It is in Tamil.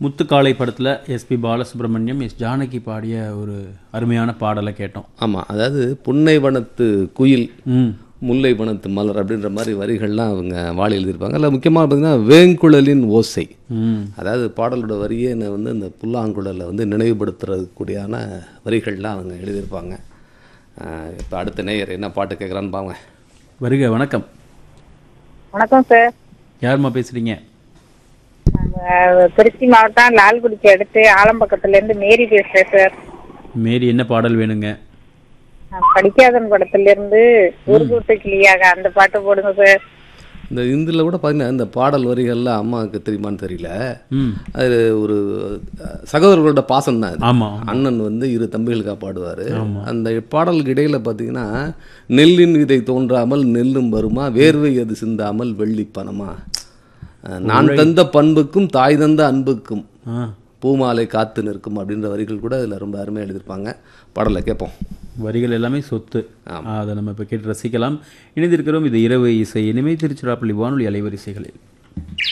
முத்துக்காளை படத்தில் எஸ்பி பாலசுப்ரமணியம், எஸ் ஜானகி பாடிய ஒரு அருமையான பாடலை கேட்டோம். ஆமாம், அதாவது புன்னை வனத்து குயில், முல்லை வனத்து மலர் அப்படின்ற மாதிரி வரிகள்லாம் அவங்க வாழை எழுதியிருப்பாங்க. அதில் முக்கியமாக பார்த்தீங்கன்னா வேங்குழலின் ஓசை, அதாவது பாடலோட வரியே வந்து இந்த புல்லாங்குழலை வந்து நினைவுபடுத்துறதுக்கூடியான வரிகள்லாம் அவங்க எழுதியிருப்பாங்க. இப்போ அடுத்த நேயர் என்ன பாட்டு கேட்குறான்னு பாங்க. வருக. வணக்கம். வணக்கம் சார். யாருமா பேசுறீங்க? திருச்சி மாவட்டம் லால்குடிக்கு அடுத்து ஆலம்பக்கத்துல இருந்து மேரி பேசுறேன் சார். மேரி, என்ன பாடல் வேணுங்க? படிக்காதன் படத்துல இருந்து ஊர்கூட்டு கிளியாக அந்த பாட்டு போடுங்க சார். இந்த இதில் கூட பார்த்தீங்கன்னா இந்த பாடல் வரிகள்லாம் அம்மாவுக்கு தெரியுமான்னு தெரியல, அது ஒரு சகோதரர்களோட பாசம் தான். ஆமாம், அண்ணன் வந்து இரு தம்பிகளுக்காக பாடுவார். அந்த பாடலுக்கு இடையில பார்த்தீங்கன்னா, நெல்லின் விதை தோன்றாமல் நெல்லும் வருமா, வேர்வை அது சிந்தாமல் வெள்ளி பணமா, நான் தந்த பண்புக்கும் தாய் தந்த அன்புக்கும் பூமாலை காத்து நிற்கும் அப்படின்ற வரிகள் கூட இதில் ரொம்ப அருமையாக எழுதியிருப்பாங்க. பாடலை கேட்போம். வரிகள் எல்லாமே சொத்து, அதை நம்ம இப்போ கேட்டு ரசிக்கலாம். இணைந்திருக்கிறோம். இது இரவு இசை இனிமை திருச்சிராப்பள்ளி வானொலி அலைவரிசைகளில்.